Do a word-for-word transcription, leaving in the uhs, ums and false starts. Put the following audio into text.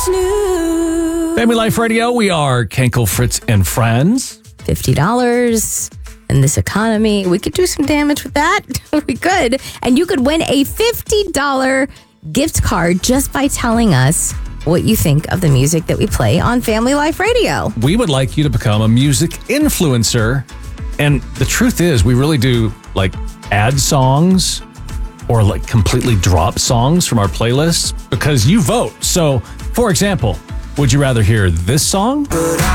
Family Life Radio, we are Kenkel, Fritz, and Friends. fifty dollars in this economy. We could do some damage with that. We could. And you could win a fifty dollars gift card just by telling us what you think of the music that we play on Family Life Radio. We would like you to become a music influencer. And the truth is, we really do like add songs or like completely drop songs from our playlists because you vote. So, for example, would you rather hear this song